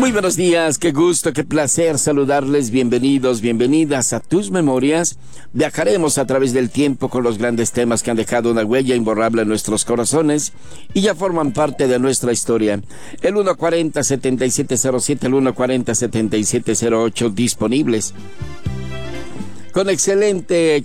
Muy buenos días, qué gusto, qué placer saludarles. Bienvenidos, bienvenidas a Tus Memorias. Viajaremos a través del tiempo con los grandes temas que han dejado una huella imborrable en nuestros corazones y ya forman parte de nuestra historia. El 140-7707, el 140-7708 disponibles. Con excelente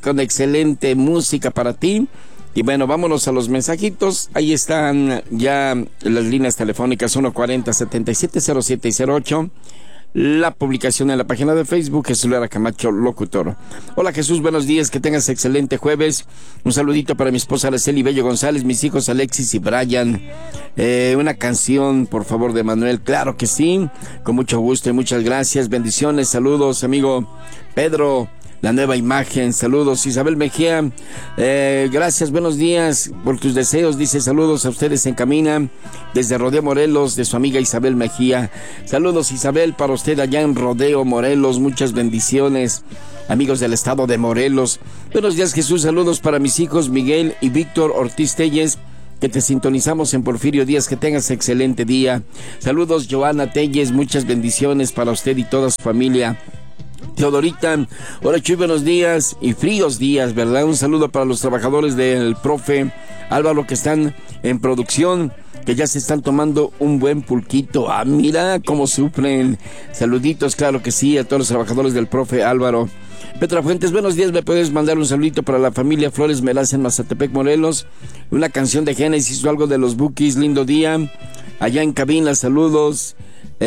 música para ti. Y bueno, vámonos a los mensajitos. Ahí están ya las líneas telefónicas 140-7707 y 08. La publicación en la página de Facebook, Jesús Lara Camacho, locutor. Hola Jesús, buenos días, que tengas excelente jueves. Un saludito para mi esposa Araceli Bello González, mis hijos Alexis y Brian. Una canción, por favor, de Manuel. Claro que sí, con mucho gusto y muchas gracias. Bendiciones, saludos, amigo Pedro. La nueva imagen, saludos Isabel Mejía, gracias, buenos días por tus deseos, dice saludos a ustedes en Camina, desde Rodeo Morelos, de su amiga Isabel Mejía. Saludos Isabel para usted allá en Rodeo Morelos, muchas bendiciones, amigos del estado de Morelos. Buenos días Jesús, saludos para mis hijos Miguel y Víctor Ortiz Telles, que te sintonizamos en Porfirio Díaz, que tengas excelente día. Saludos Joana Telles, muchas bendiciones para usted y toda su familia. Teodorita, hola Chuy, buenos días y fríos días, ¿verdad? Un saludo para los trabajadores del profe Álvaro que están en producción, que ya se están tomando un buen pulquito. Ah, mira cómo sufren. Saluditos, claro que sí, a todos los trabajadores del profe Álvaro. Petra Fuentes, buenos días, me puedes mandar un saludito para la familia Flores Meraz en Mazatepec, Morelos. Una canción de Génesis o algo de los Bukis, lindo día. Allá en cabina, saludos.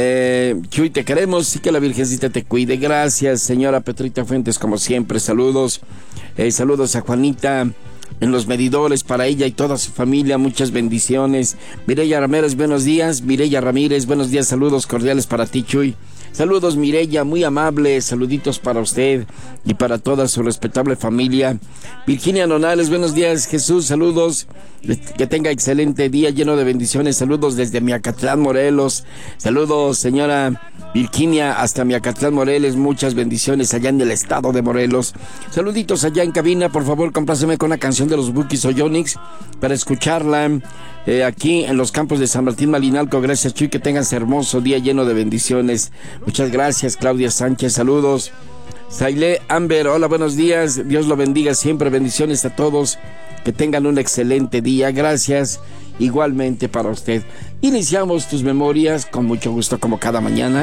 Chuy, te queremos y que la Virgencita te cuide. Gracias, señora Petrita Fuentes, como siempre. Saludos, saludos a Juanita en los medidores para ella y toda su familia. Muchas bendiciones. Mireya Ramírez, buenos días. Mireya Ramírez, buenos días. Saludos cordiales para ti, Chuy. Saludos Mireya, muy amable, saluditos para usted y para toda su respetable familia. Virginia Nonales, buenos días Jesús, saludos, que tenga excelente día lleno de bendiciones, saludos desde Miacatlán, Morelos. Saludos señora Virginia hasta Miacatlán, Morelos, muchas bendiciones allá en el estado de Morelos. Saluditos allá en cabina, por favor compláceme con la canción de los Bukis Oyonix para escucharla aquí en los campos de San Martín Malinalco. Gracias Chuy, que tengas hermoso día lleno de bendiciones. Muchas gracias Claudia Sánchez, saludos. Saile Amber, hola, buenos días, Dios lo bendiga siempre, bendiciones a todos, que tengan un excelente día, gracias, igualmente para usted. Iniciamos Tus Memorias con mucho gusto como cada mañana.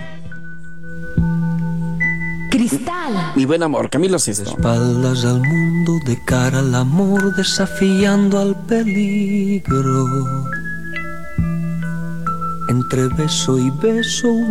Cristal. Mi buen amor, Camilo Sesto. Espaldas al mundo, de cara al amor, desafiando al peligro. Entre beso y beso